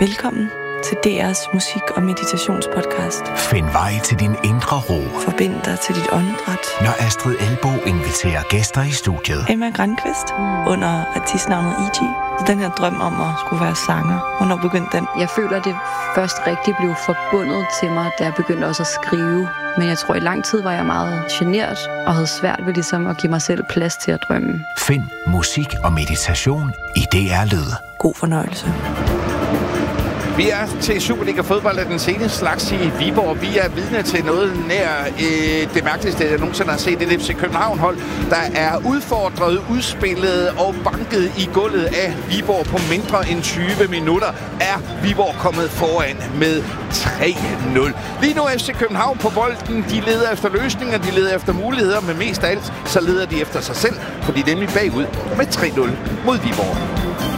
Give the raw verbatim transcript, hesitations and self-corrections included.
Velkommen til D R's musik- og meditationspodcast. Find vej til din indre ro. Forbind dig til dit åndedræt. Når Astrid Elbo inviterer gæster i studiet. Emma Grankvist mm. under artistnavnet E G. Så den her drøm om at skulle være sanger, hvornår begyndte den? Jeg føler, det først rigtig blev forbundet til mig, da jeg begyndte også at skrive. Men jeg tror, i lang tid var jeg meget genert og havde svært ved ligesom at give mig selv plads til at drømme. Find musik og meditation i D R Lyd. God fornøjelse. Vi er til Superliga fodbold af den seneste slags i Viborg. Vi er vidne til noget nær øh, det mærkeligste, jeg nogensinde har set. Et F C København-hold, der er udfordret, udspillet og banket i gulvet af Viborg på mindre end tyve minutter. Er Viborg kommet foran med tre nul. Lige nu er F C København på bolden. De leder efter løsninger, de leder efter muligheder, men mest af alt så leder de efter sig selv, fordi de er nemlig bagud med tre nul mod Viborg.